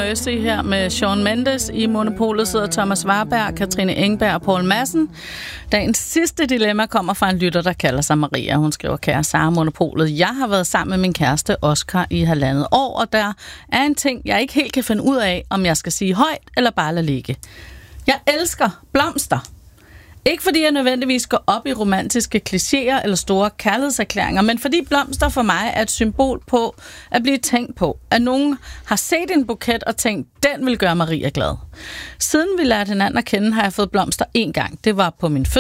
Mercy her med Shawn Mendes. I Monopolet sidder Thomas Warberg, Katrine Engberg og Poul Madsen. Dagens sidste dilemma kommer fra en lytter, der kalder sig Maria. Hun skriver: kære Sara, Monopolet. Jeg har været sammen med min kæreste Oscar i 1,5 år, og der er en ting, jeg ikke helt kan finde ud af, om jeg skal sige højt eller bare lade ligge. Jeg elsker blomster. Ikke fordi jeg nødvendigvis går op i romantiske klichéer eller store kærlighedserklæringer, men fordi blomster for mig er et symbol på at blive tænkt på. At nogen har set en buket og tænkt, den vil gøre Maria glad. Siden vi lærte hinanden at kende, har jeg fået blomster 1 gang. Det var på min